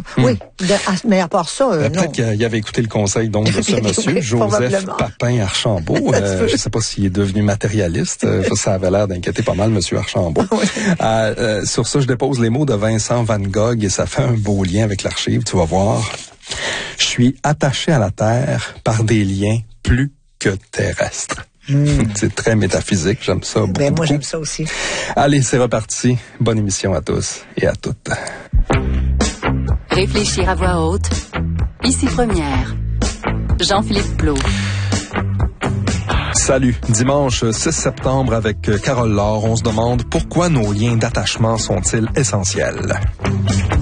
Oui, mais à part ça, peut-être qu'il avait écouté le conseil donc de ce monsieur, Joseph Papin-Archambault. Je ne sais pas s'il est devenu matérialiste. Ça avait l'air d'inquiéter pas mal monsieur Archambault. Oui. Sur ça, je dépose les mots de Vincent Van Gogh et ça fait un beau lien avec l'archive, tu vas voir. Je suis attaché à la terre par des liens plus que terrestres. C'est très métaphysique, j'aime ça beaucoup. Moi, j'aime ça aussi. Allez, c'est reparti. Bonne émission à tous et à toutes. Réfléchir à voix haute. Ici Première. Jean-Philippe Plaud. Salut. Dimanche 6 septembre avec Carole Laure, on se demande pourquoi nos liens d'attachement sont-ils essentiels.